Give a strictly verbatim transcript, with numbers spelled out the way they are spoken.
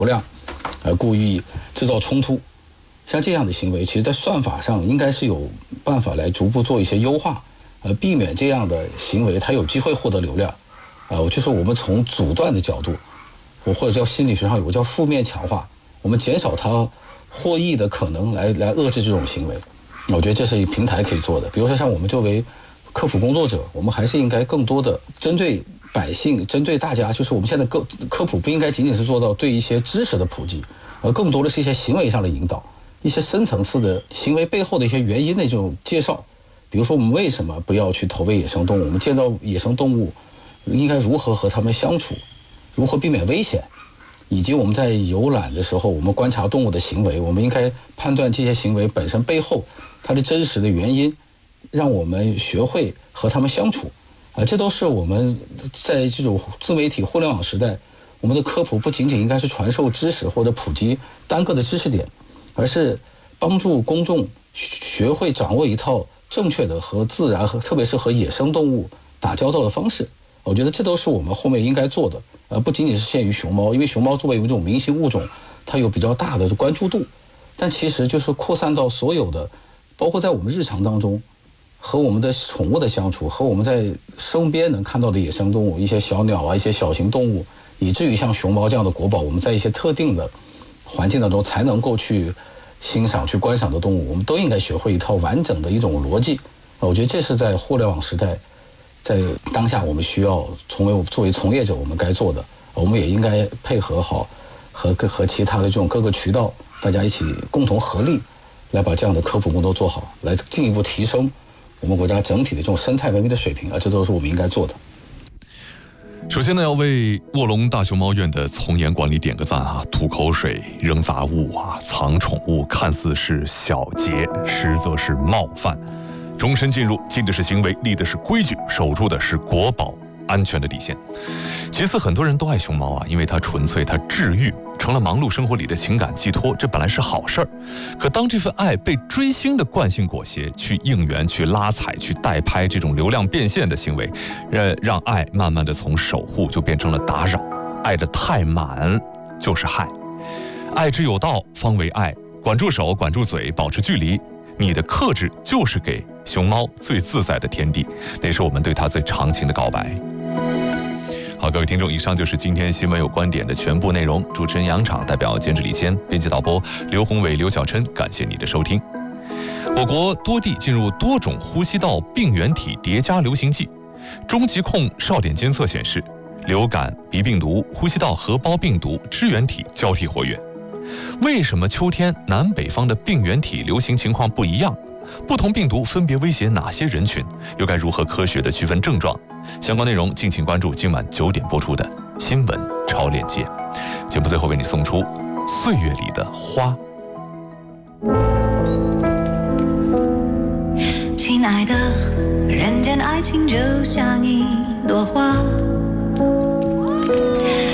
流量，呃，故意制造冲突，像这样的行为，其实在算法上应该是有办法来逐步做一些优化，呃，避免这样的行为它有机会获得流量，呃，就是我们从阻断的角度，我或者叫心理学上有个叫负面强化，我们减少它获益的可能来来遏制这种行为。我觉得这是一平台可以做的。比如说像我们作为科普工作者，我们还是应该更多的针对百姓，针对大家，就是我们现在科科普不应该仅仅是做到对一些知识的普及，而更多的是一些行为上的引导，一些深层次的行为背后的一些原因的这种介绍。比如说我们为什么不要去投喂野生动物，我们见到野生动物应该如何和它们相处，如何避免危险，以及我们在游览的时候，我们观察动物的行为，我们应该判断这些行为本身背后它的真实的原因，让我们学会和它们相处。啊，这都是我们在这种自媒体互联网时代，我们的科普不仅仅应该是传授知识或者普及单个的知识点，而是帮助公众学会掌握一套正确的和自然和特别是和野生动物打交道的方式。我觉得这都是我们后面应该做的，呃，不仅仅是限于熊猫，因为熊猫作为一种明星物种，它有比较大的关注度，但其实就是扩散到所有的，包括在我们日常当中和我们的宠物的相处，和我们在身边能看到的野生动物，一些小鸟啊，一些小型动物，以至于像熊猫这样的国宝，我们在一些特定的环境当中才能够去欣赏、去观赏的动物，我们都应该学会一套完整的一种逻辑。我觉得这是在互联网时代，在当下我们需要从为作为从业者我们该做的，我们也应该配合好和和其他的这种各个渠道，大家一起共同合力来把这样的科普工作做好，来进一步提升我们国家整体的这种生态文明的水平，啊，这都是我们应该做的。 首先呢，要为卧龙大熊猫院的从严管理点个赞啊！吐口水、扔杂物啊、藏宠物，看似是小节，实则是冒犯。终身进入，禁的是行为，立的是规矩，守住的是国宝安全的底线。其次，很多人都爱熊猫啊，因为它纯粹，它治愈，成了忙碌生活里的情感寄托，这本来是好事儿。可当这份爱被追星的惯性裹挟，去应援、去拉踩、去代拍这种流量变现的行为，呃，让爱慢慢的从守护就变成了打扰。爱得太满就是害，爱之有道方为爱。管住手，管住嘴，保持距离。你的克制就是给熊猫最自在的天地，那是我们对它最长情的告白。好，各位听众，以上就是今天新闻有观点的全部内容。主持人杨昶，代表监制李谦，编辑导播刘宏伟、刘晓琛，感谢你的收听。我国多地进入多种呼吸道病原体叠加流行季，中疾控哨点监测显示，流感、鼻病毒、呼吸道合胞病毒支原体交替活跃。为什么秋天南北方的病原体流行情况不一样？不同病毒分别威胁哪些人群？又该如何科学地区分症状？相关内容敬请关注今晚九点播出的新闻超链接。节目最后为你送出岁月里的花。 亲爱的，人间爱情就像一朵花，